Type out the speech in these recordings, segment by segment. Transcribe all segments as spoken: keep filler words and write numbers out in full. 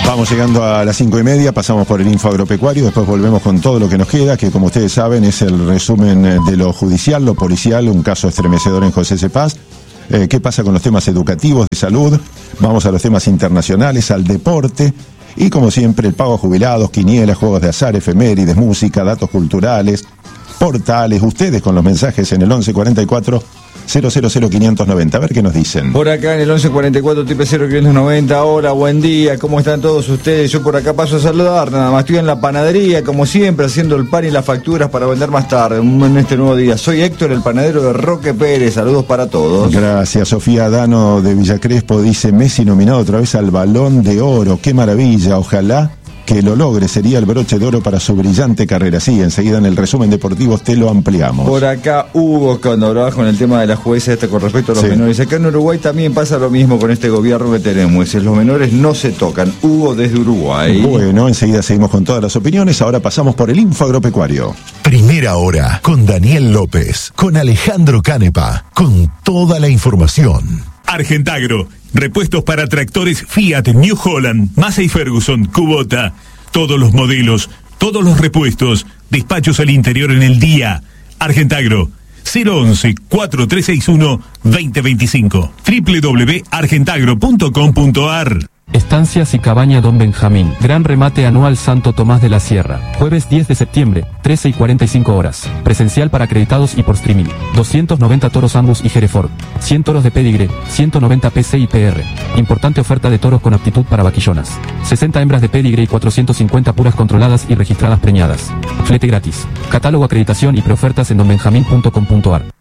Vamos llegando a las cinco y media, pasamos por el Info Agropecuario, después volvemos con todo lo que nos queda, que como ustedes saben es el resumen de lo judicial, lo policial, un caso estremecedor en José Cepaz. Eh, ¿Qué pasa con los temas educativos, de salud? Vamos a los temas internacionales, al deporte. Y como siempre, el pago a jubilados, quinielas, juegos de azar, efemérides, música, datos culturales, portales. Ustedes con los mensajes en el once cuarenta y cuatro cero cero cero quinientos noventa. A ver qué nos dicen. Por acá en el once cuarenta y cuatro triple cero quinientos noventa. Hola, buen día. ¿Cómo están todos ustedes? Yo por acá paso a saludar. Nada más estoy en la panadería, como siempre, haciendo el pan y las facturas para vender más tarde en este nuevo día. Soy Héctor, el panadero de Roque Pérez. Saludos para todos. Gracias. Sofía Dano de Villa Crespo dice: Messi nominado otra vez al Balón de Oro. Qué maravilla. Ojalá que lo logre, sería el broche de oro para su brillante carrera. Sí, enseguida en el resumen deportivo te lo ampliamos. Por acá Hugo, cuando hablabas con el tema de la jueza este con respecto a los sí. menores, acá en Uruguay también pasa lo mismo con este gobierno que tenemos, es, los menores no se tocan. Hugo desde Uruguay. Bueno, enseguida seguimos con todas las opiniones, ahora pasamos por el Info Agropecuario. Primera hora, con Daniel López, con Alejandro Canepa, con toda la información. Argentagro, repuestos para tractores Fiat, New Holland, Massey Ferguson, Kubota, todos los modelos, todos los repuestos, despachos al interior en el día. Argentagro, cero once cuatro tres seis uno dos cero dos cinco, doble u doble u doble u punto argentagro punto com punto ar. Estancias y Cabaña Don Benjamín. Gran remate anual Santo Tomás de la Sierra. Jueves diez de septiembre, trece y cuarenta y cinco horas. Presencial para acreditados y por streaming. doscientos noventa toros Angus y Hereford. cien toros de pedigre, ciento noventa P C y P R. Importante oferta de toros con aptitud para vaquillonas. sesenta hembras de pedigre y cuatrocientos cincuenta puras controladas y registradas preñadas. Flete gratis. Catálogo, acreditación y preofertas en don benjamín punto com punto ar.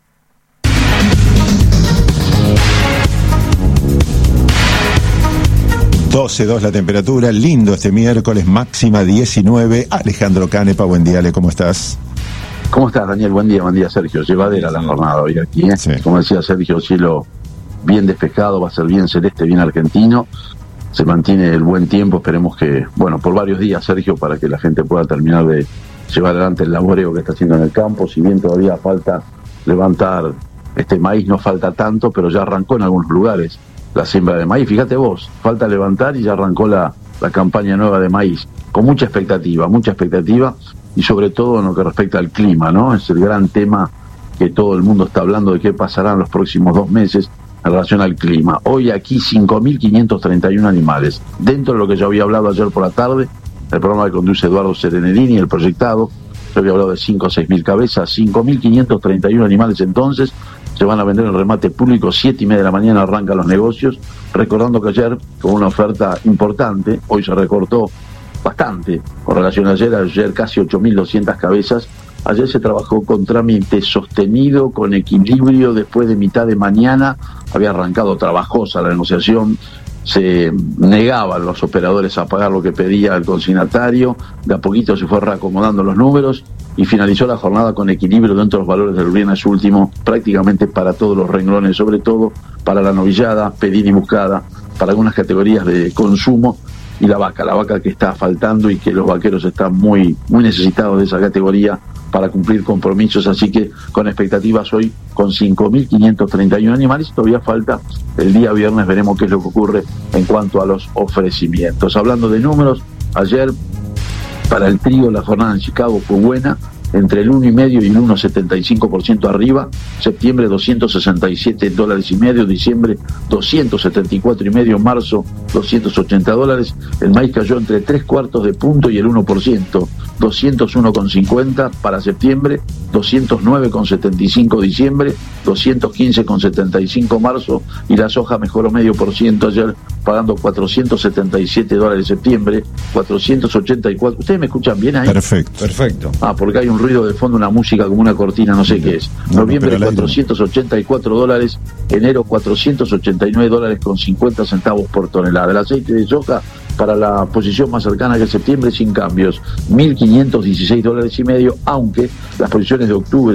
doce dos la temperatura, lindo este miércoles, máxima diecinueve. Alejandro Canepa, buen día, Ale, ¿cómo estás? ¿Cómo estás, Daniel? Buen día, buen día, Sergio. Llevadera la jornada hoy aquí, ¿eh? Sí. Como decía Sergio, cielo bien despejado, va a ser bien celeste, bien argentino. Se mantiene el buen tiempo, esperemos que, bueno, por varios días, Sergio, para que la gente pueda terminar de llevar adelante el laboreo que está haciendo en el campo. Si bien todavía falta levantar este maíz, no falta tanto, pero ya arrancó en algunos lugares la siembra de maíz. Fíjate vos, falta levantar y ya arrancó la, la campaña nueva de maíz, con mucha expectativa, mucha expectativa, y sobre todo en lo que respecta al clima, ¿no? Es el gran tema que todo el mundo está hablando de qué pasará en los próximos dos meses en relación al clima. Hoy aquí cinco mil quinientos treinta y uno animales, dentro de lo que yo había hablado ayer por la tarde, el programa que conduce Eduardo Serenelini, el proyectado, yo había hablado de cinco o seis mil cabezas, cinco mil quinientos treinta y uno animales entonces, se van a vender en remate público, siete y media de la mañana arrancan los negocios, recordando que ayer, con una oferta importante, hoy se recortó bastante con relación a ayer, ayer casi ocho mil doscientas cabezas, ayer se trabajó con trámite sostenido, con equilibrio, después de mitad de mañana, había arrancado trabajosa la negociación, se negaban los operadores a pagar lo que pedía el consignatario, de a poquito se fue reacomodando los números y finalizó la jornada con equilibrio dentro de los valores del viernes último, prácticamente para todos los renglones, sobre todo para la novillada, pedida y buscada, para algunas categorías de consumo, y la vaca, la vaca que está faltando y que los vaqueros están muy, muy necesitados de esa categoría para cumplir compromisos, así que con expectativas hoy con cinco mil quinientos treinta y uno animales, todavía falta el día viernes, veremos qué es lo que ocurre en cuanto a los ofrecimientos. Hablando de números, ayer para el trigo la jornada en Chicago fue buena, entre el uno y medio y el uno coma setenta y cinco por ciento arriba, septiembre doscientos sesenta y siete dólares y medio, diciembre doscientos setenta y cuatro y medio, marzo doscientos ochenta dólares, el maíz cayó entre tres cuartos de punto y el uno por ciento, doscientos uno coma cincuenta para septiembre, doscientos nueve coma setenta y cinco diciembre, doscientos quince coma setenta y cinco marzo, y la soja mejoró medio por ciento ayer, pagando cuatrocientos setenta y siete dólares septiembre, cuatrocientos ochenta y cuatro. ¿Ustedes me escuchan bien ahí? Perfecto. Perfecto. Ah, porque hay un ruido de fondo, una música como una cortina, no sé qué es. No, Noviembre no, cuatrocientos ochenta y cuatro dólares, enero cuatrocientos ochenta y nueve dólares con cincuenta centavos por tonelada. El aceite de soja para la posición más cercana que es septiembre sin cambios, mil quinientos dieciséis dólares y medio, aunque las posiciones de octubre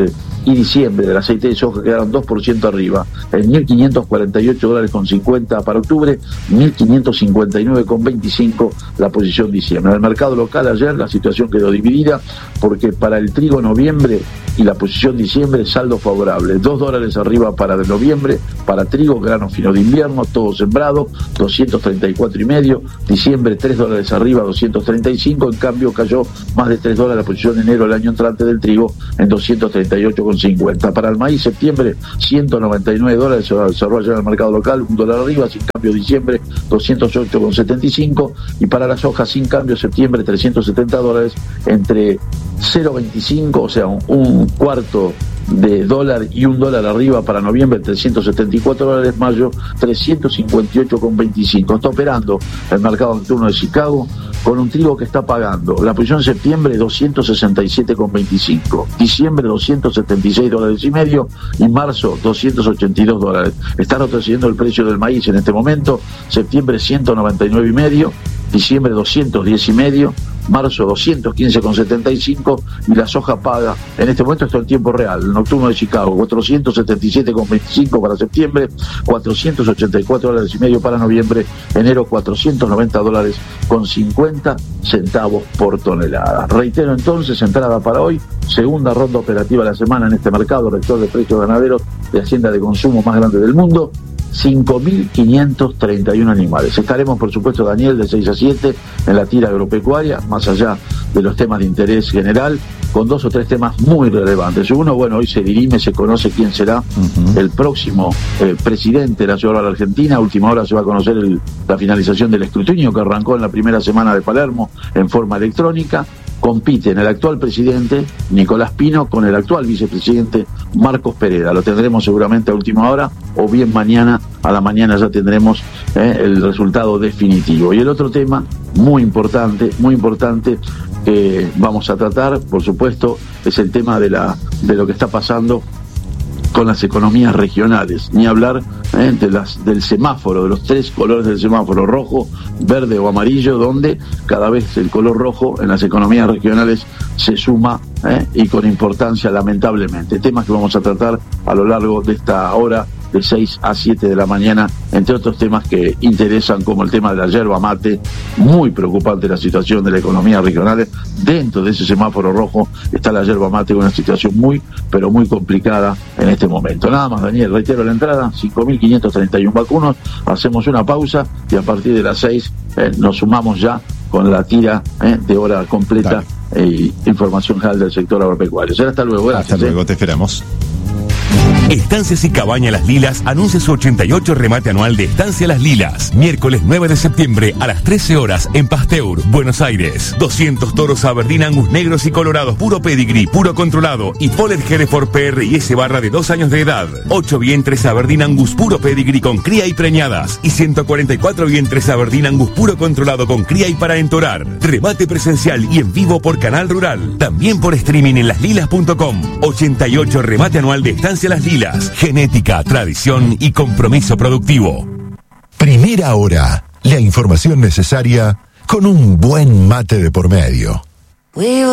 y diciembre del aceite de soja quedaron dos por ciento arriba, en mil quinientos cuarenta y ocho dólares con cincuenta para octubre, mil quinientos cincuenta y nueve con veinticinco la posición diciembre. En el mercado local ayer la situación quedó dividida porque para el trigo noviembre y la posición diciembre saldo favorable, dos dólares arriba para de noviembre, para trigo, grano fino de invierno, todo sembrado, doscientos treinta y cuatro y medio, diciembre tres dólares arriba, doscientos treinta y cinco, en cambio cayó más de tres dólares la posición de enero del año entrante del trigo en doscientos treinta y ocho con cincuenta. Para el maíz septiembre ciento noventa y nueve dólares se cerró ayer en el mercado local, un dólar arriba, sin cambio diciembre doscientos ocho con setenta y cinco, y para las hojas sin cambio septiembre trescientos setenta dólares, entre cero coma veinticinco, o sea un, un cuarto de dólar y un dólar arriba para noviembre, trescientos setenta y cuatro dólares, mayo trescientos cincuenta y ocho con veinticinco. Está operando el mercado nocturno de Chicago con un trigo que está pagando la posición de septiembre doscientos sesenta y siete con veinticinco, diciembre doscientos setenta y seis dólares y medio y marzo doscientos ochenta y dos dólares. Está retrocediendo el precio del maíz en este momento, septiembre ciento noventa y nueve y medio, diciembre doscientos diez y medio, marzo doscientos quince con setenta y cinco, y la soja paga en este momento, esto en tiempo real, el nocturno de Chicago, cuatrocientos setenta y siete con veinticinco para septiembre, cuatrocientos ochenta y cuatro dólares y medio para noviembre, enero cuatrocientos noventa dólares con cincuenta centavos por tonelada. Reitero entonces, entrada para hoy, segunda ronda operativa de la semana en este mercado, rector de precios ganaderos de hacienda de consumo más grande del mundo, cinco mil quinientos treinta y uno animales. Estaremos, por supuesto, Daniel, de seis a siete en la tira agropecuaria, más allá de los temas de interés general, con dos o tres temas muy relevantes. Uno, bueno, hoy se dirime, se conoce quién será uh-huh. el próximo eh, presidente de la Ciudad de la Argentina. A última hora se va a conocer el, la finalización del escrutinio que arrancó en la primera semana de Palermo en forma electrónica. Compiten el actual presidente Nicolás Pino con el actual vicepresidente Marcos Pereda. Lo tendremos seguramente a última hora, o bien mañana a la mañana ya tendremos eh, el resultado definitivo. Y el otro tema muy importante, muy importante que vamos a tratar, por supuesto, es el tema de la de lo que está pasando con las economías regionales, ni hablar eh, de las, del semáforo, de los tres colores del semáforo, rojo, verde o amarillo, donde cada vez el color rojo en las economías regionales se suma eh, y con importancia, lamentablemente. Temas que vamos a tratar a lo largo de esta hora de seis a siete de la mañana, entre otros temas que interesan, como el tema de la yerba mate. Muy preocupante la situación de la economía regional. Dentro de ese semáforo rojo está la yerba mate, con una situación muy, pero muy complicada en este momento. Nada más, Daniel, reitero la entrada, cinco mil quinientos treinta y uno vacunos. Hacemos una pausa y a partir de las seis eh, nos sumamos ya con la tira eh, de hora completa e información general del sector agropecuario. Será hasta luego. Gracias. Hasta luego, eh. te esperamos. Estancias y Cabaña Las Lilas anuncia su ochenta y ocho remate anual de Estancia Las Lilas. Miércoles nueve de septiembre a las trece horas en Pasteur, Buenos Aires. doscientos toros Aberdeen Angus negros y colorados, puro pedigree, puro controlado y Poller Hereford P R y S barra de dos años de edad. ocho vientres Aberdeen Angus puro pedigree con cría y preñadas. Y ciento cuarenta y cuatro vientres Aberdeen Angus puro controlado con cría y para entorar. Remate presencial y en vivo por Canal Rural. También por streaming en las lilas punto com. ochenta y ocho remate anual de Estancia Las Lilas. Genética, tradición y compromiso productivo. Primera hora. La información necesaria con un buen mate de por medio.